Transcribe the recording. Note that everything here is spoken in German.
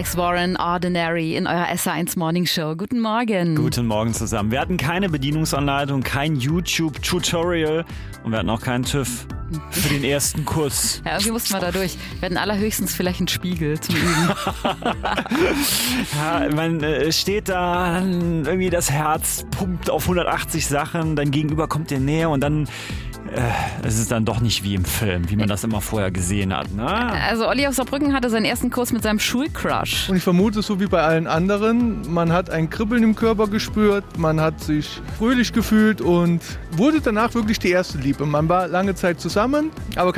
Alex Warren, Ordinary in eurer SR1 Morning Show. Guten Morgen. Guten Morgen zusammen. Wir hatten keine Bedienungsanleitung, kein YouTube-Tutorial und wir hatten auch keinen TÜV für den ersten Kuss. Ja, irgendwie mussten wir da durch. Wir hatten allerhöchstens vielleicht einen Spiegel zum Üben. Ja, man steht da, dann irgendwie das Herz pumpt auf 180 Sachen, dein Gegenüber kommt dir näher und dann es ist dann doch nicht wie im Film, wie man das immer vorher gesehen hat. Ne? Also Olli aus Saarbrücken hatte seinen ersten Kurs mit seinem Schulcrush. Und ich vermute, so wie bei allen anderen, man hat ein Kribbeln im Körper gespürt, man hat sich fröhlich gefühlt und wurde danach wirklich die erste Liebe. Man war lange Zeit zusammen, aber